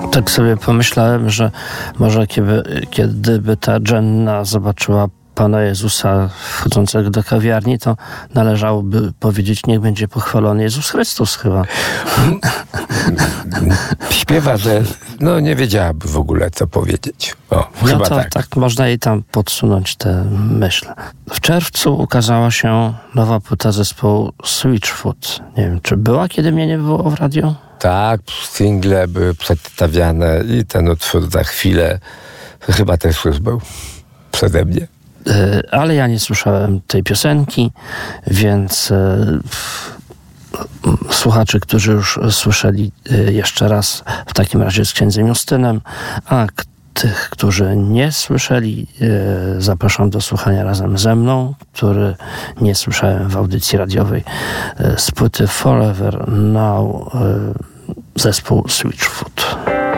Tak sobie pomyślałem, że może kiedyby ta Jenna zobaczyła Pana Jezusa wchodzącego do kawiarni, to należałoby powiedzieć: niech będzie pochwalony Jezus Chrystus chyba. Śpiewa, że nie wiedziałaby w ogóle, co powiedzieć. Chyba to tak można jej tam podsunąć tę myśl. W czerwcu ukazała się nowa płyta zespołu Switchfoot. Nie wiem, czy była, kiedy mnie nie było w radiu? Tak, single były przedstawiane i ten utwór Za chwilę chyba też już był przeze mnie. Ale ja nie słyszałem tej piosenki, więc słuchaczy, którzy już słyszeli, jeszcze raz w takim razie z księdzem Justynem, a tych, którzy nie słyszeli, zapraszam do słuchania razem ze mną, który nie słyszałem w audycji radiowej, z płyty Forever Now, zespół Switchfoot.